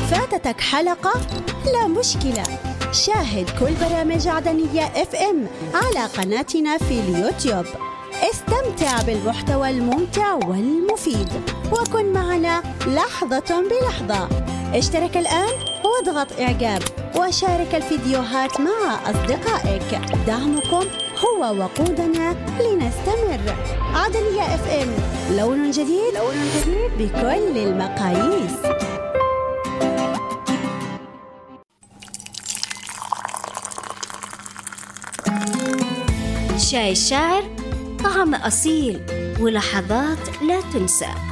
فاتتك حلقة؟ لا مشكلة، شاهد كل برامج عدنية FM على قناتنا في اليوتيوب. استمتع بالمحتوى الممتع والمفيد وكن معنا لحظة بلحظة. اشترك الآن واضغط إعجاب وشارك الفيديوهات مع أصدقائك. دعمكم هو وقودنا لنستمر. عدنية FM، لون جديد بكل المقاييس. شاي الشاعر، طعم أصيل ولحظات لا تنسى.